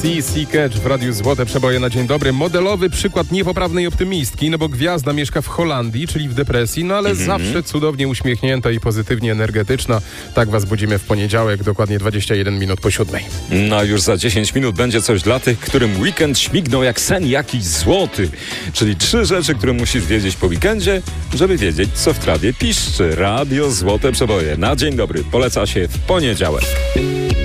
CC Catch w Radiu Złote Przeboje na dzień dobry. Modelowy przykład niepoprawnej optymistki, no bo gwiazda mieszka w Holandii, czyli w depresji, no ale zawsze cudownie uśmiechnięta i pozytywnie energetyczna. Tak was budzimy w poniedziałek, dokładnie 21 minut po 7. No już za 10 minut będzie coś dla tych, którym weekend śmignął jak sen jakiś złoty. Czyli 3 rzeczy, które musisz wiedzieć po weekendzie, żeby wiedzieć, co w trawie piszczy. Radio Złote Przeboje na dzień dobry poleca się w poniedziałek.